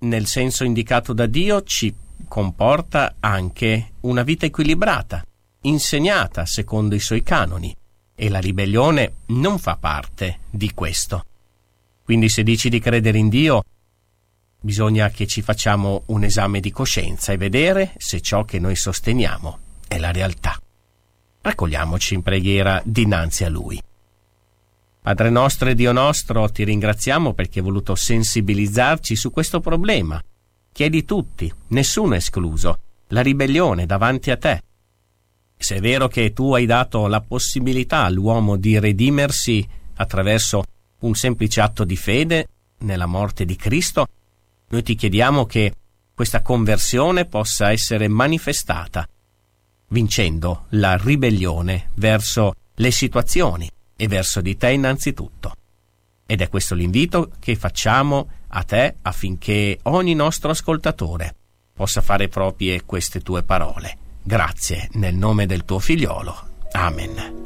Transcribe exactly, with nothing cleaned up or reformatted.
nel senso indicato da Dio, ci comporta anche una vita equilibrata, insegnata secondo i suoi canoni, e la ribellione non fa parte di questo. Quindi se dici di credere in Dio, bisogna che ci facciamo un esame di coscienza e vedere se ciò che noi sosteniamo è la realtà. Raccogliamoci in preghiera dinanzi a Lui. Padre nostro e Dio nostro, ti ringraziamo perché hai voluto sensibilizzarci su questo problema, che è di tutti, nessuno escluso, la ribellione davanti a te. Se è vero che tu hai dato la possibilità all'uomo di redimersi attraverso un semplice atto di fede nella morte di Cristo, noi ti chiediamo che questa conversione possa essere manifestata, vincendo la ribellione verso le situazioni e verso di te innanzitutto. Ed è questo l'invito che facciamo a te affinché ogni nostro ascoltatore possa fare proprie queste tue parole. Grazie nel nome del tuo figliolo. Amen.